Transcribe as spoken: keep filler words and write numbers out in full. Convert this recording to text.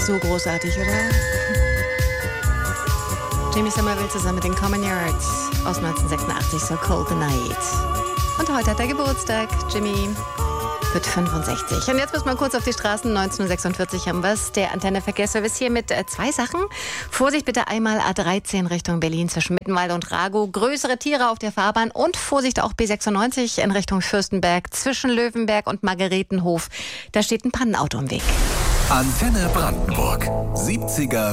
So großartig, oder? Jimmy Somerville zusammen mit den Common Yards aus neunzehnhundertsechsundachtzig, So Cold the Night. Und heute hat er Geburtstag. Jimmy wird fünfundsechzig. Und jetzt müssen wir kurz auf die Straßen. neunzehnhundertsechsundvierzig haben wir es. Der Antenne-Verkehrsservice hier mit äh, zwei Sachen. Vorsicht bitte einmal A dreizehn Richtung Berlin zwischen Mittenwald und Ragow. Größere Tiere auf der Fahrbahn. Und Vorsicht auch B sechsundneunzig in Richtung Fürstenberg zwischen Löwenberg und Margaretenhof. Da steht ein Pannenauto im Weg. Antenne Brandenburg. siebziger